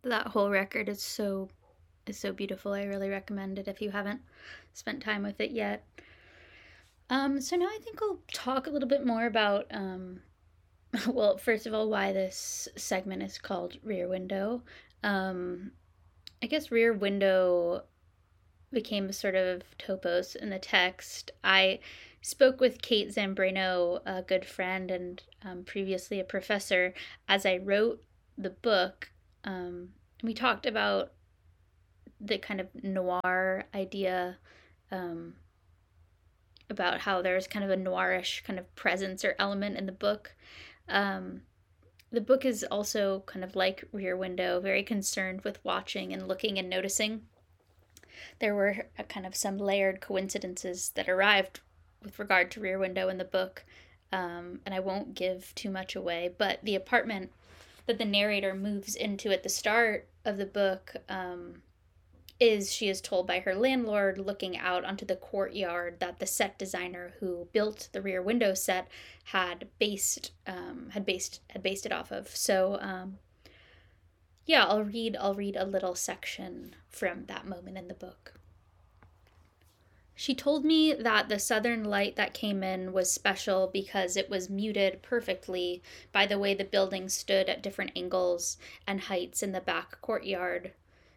That whole record is so beautiful. I really recommend it if you haven't spent time with it yet. So now I think I'll talk a little bit more about well, first of all, why this segment is called Rear Window. Um, I guess Rear Window became a sort of topos in the text. I spoke with Kate Zambrano, a good friend and previously a professor, as I wrote the book. We talked about the kind of noir idea, um, about how there's kind of a noirish kind of presence or element in the book. Um, the book is also kind of like Rear Window, very concerned with watching and looking and noticing. There were kind of some layered coincidences that arrived with regard to Rear Window in the book, and I won't give too much away, but the apartment that the narrator moves into at the start of the book is, she is told by her landlord, looking out onto the courtyard that the set designer who built the Rear Window set had based it off of. So yeah, I'll read a little section from that moment in the book. She told me that the southern light that came in was special because it was muted perfectly by the way the building stood at different angles and heights in the back courtyard.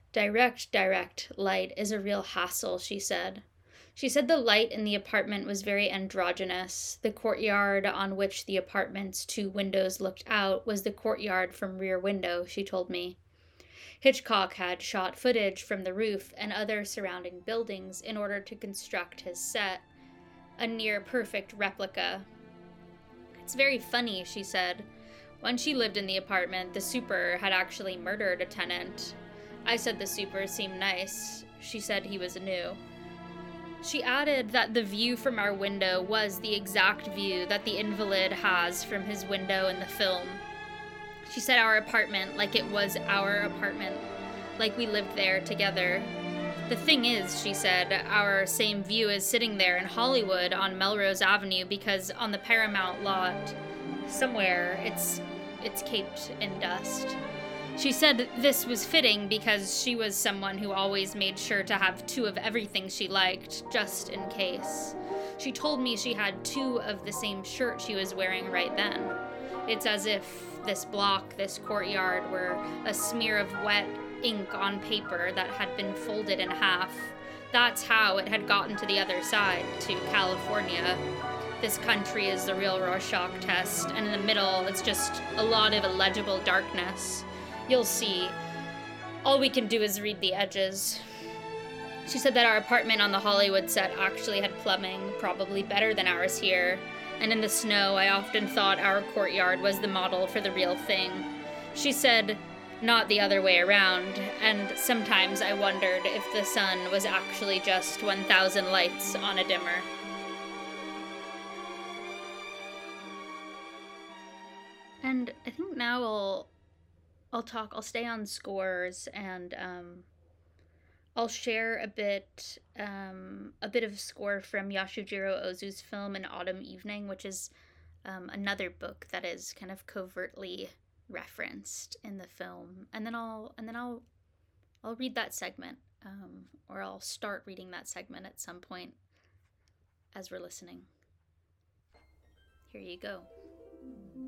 Direct light is a real hassle, she said. She said the light in the apartment was very androgynous. The courtyard on which the apartment's two windows looked out was the courtyard from Rear Window, she told me. Hitchcock had shot footage from the roof and other surrounding buildings in order to construct his set, a near perfect replica. It's very funny, she said. When she lived in the apartment, the super had actually murdered a tenant. I said the super seemed nice. She said he was new. She added that the view from our window was the exact view that the invalid has from his window in the film. She said our apartment like it was our apartment, like we lived there together. The thing is, she said, our same view is sitting there in Hollywood on Melrose Avenue because on the Paramount lot, somewhere, it's caped in dust. She said this was fitting because she was someone who always made sure to have two of everything she liked, just in case. She told me she had two of the same shirt she was wearing right then. It's as if this block, this courtyard, were a smear of wet ink on paper that had been folded in half. That's how it had gotten to the other side, to California. This country is the real Rorschach test, and in the middle, it's just a lot of illegible darkness. You'll see. All we can do is read the edges. She said that our apartment on the Hollywood set actually had plumbing, probably better than ours here. And in the snow, I often thought our courtyard was the model for the real thing. She said, not the other way around, and sometimes I wondered if the sun was actually just 1,000 lights on a dimmer. And I think now I'll stay on scores, and I'll share a bit of score from Yasujiro Ozu's film An Autumn Evening, which is another book that is kind of covertly referenced in the film, and then I'll read that segment, or I'll start reading that segment at some point as we're listening. Here you go.